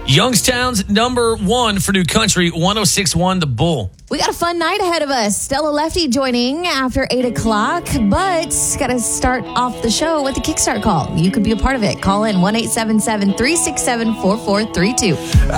Youngstown's number one for New Country, 106.1 The Bull. We got a fun night ahead of us. Stella Lefty joining after 8 o'clock, but got to start off the show with a Kickstart call. You could be a part of it. Call in 1-877-367-4432.